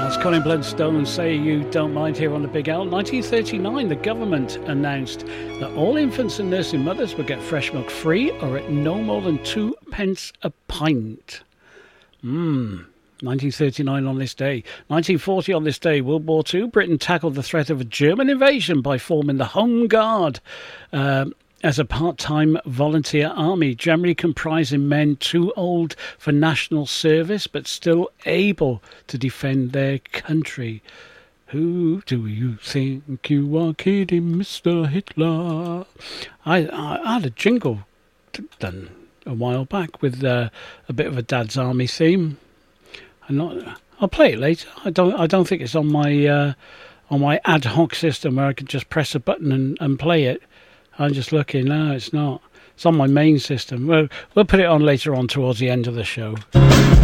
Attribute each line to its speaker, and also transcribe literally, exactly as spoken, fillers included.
Speaker 1: Colin Blunstone, Say You Don't Mind, here on the Big L. nineteen thirty-nine, the government announced that all infants and nursing mothers would get fresh milk free or at no more than two pence a pint. Mmm. nineteen thirty-nine on this day. nineteen forty on this day, World War Two, Britain tackled the threat of a German invasion by forming the Home Guard um, as a part-time volunteer army, generally comprising men too old for national service but still able to defend their country. Who do you think you are kidding, Mister Hitler? I, I, I had a jingle done a while back with uh, a bit of a Dad's Army theme. I'm not, I'll play it later. I don't. I don't think it's on my uh, on my ad hoc system where I could just press a button and, and play it. I'm just looking. No, it's not. It's on my main system. We'll we'll put it on later on towards the end of the show.